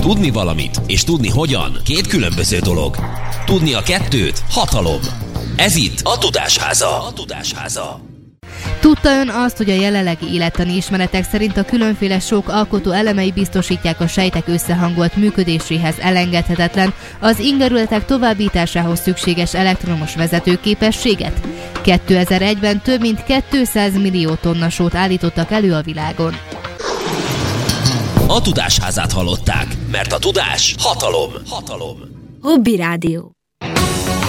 Tudni valamit és tudni hogyan két különböző dolog. Tudni a kettőt hatalom. Ez itt a Tudásháza. Tudta ön azt, hogy a jelenlegi élettani ismeretek szerint a különféle sok alkotó elemei biztosítják a sejtek összehangolt működéséhez elengedhetetlen, az ingerületek továbbításához szükséges elektromos vezetőképességet? 2001-ben több mint 200 millió tonna sót állítottak elő a világon. A Tudásházát hallották, mert a tudás hatalom. Hobby Rádió.